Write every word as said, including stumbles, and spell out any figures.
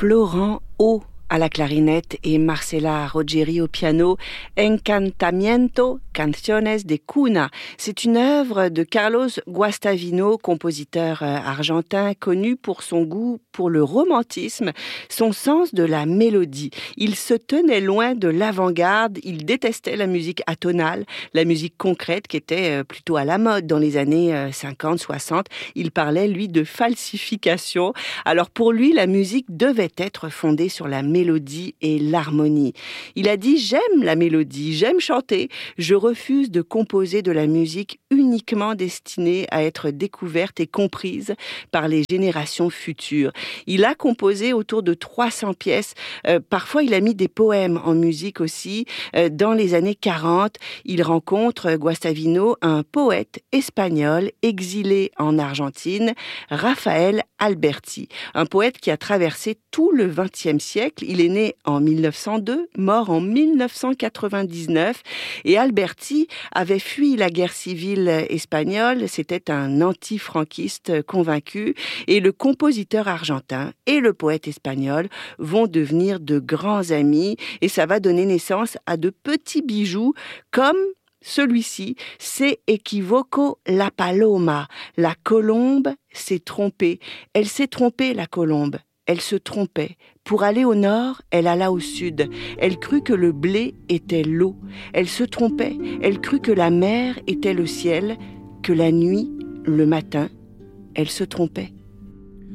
Florent O à la clarinette et Marcela Roggeri au piano, Encantamiento, Canciones de Cuna. C'est une œuvre de Carlos Guastavino, compositeur argentin connu pour son goût pour le romantisme, son sens de la mélodie. Il se tenait loin de l'avant-garde, il détestait la musique atonale, la musique concrète qui était plutôt à la mode dans les années cinquante soixante. Il parlait, lui, de falsification. Alors pour lui, la musique devait être fondée sur la mélodie. mélodie et l'harmonie. Il a dit « J'aime la mélodie, j'aime chanter, je refuse de composer de la musique uniquement destinée à être découverte et comprise par les générations futures. » Il a composé autour de trois cents pièces. Euh, parfois, il a mis des poèmes en musique aussi. Euh, dans les années quarante, il rencontre, Guastavino, un poète espagnol exilé en Argentine, Rafael Alberti, un poète qui a traversé tout le vingtième siècle. Il est né en mille neuf cent deux, mort en mille neuf cent quatre-vingt-dix-neuf. Et Alberti avait fui la guerre civile espagnole. C'était un anti-franquiste convaincu. Et le compositeur argentin et le poète espagnol vont devenir de grands amis. Et ça va donner naissance à de petits bijoux comme celui-ci, C'est equivoco la paloma. La colombe s'est trompée. Elle s'est trompée, la colombe. Elle se trompait. Pour aller au nord, elle alla au sud. Elle crut que le blé était l'eau. Elle se trompait. Elle crut que la mer était le ciel, que la nuit, le matin. Elle se trompait.